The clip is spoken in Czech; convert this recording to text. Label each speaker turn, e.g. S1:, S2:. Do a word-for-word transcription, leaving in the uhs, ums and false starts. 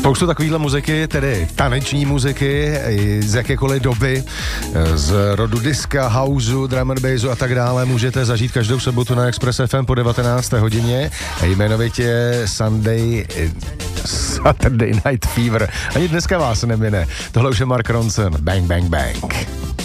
S1: Spoustu takovýhle muziky, tedy taneční muziky z jakékoliv doby, z rodu diska, houseu, drum and bassu a tak dále, můžete zažít každou sobotu na Express F M po devatenácté hodině, jmenovitě Sunday, Saturday Night Fever. Ani dneska vás nemine. Tohle už je Mark Ronson. Bang, bang, bang.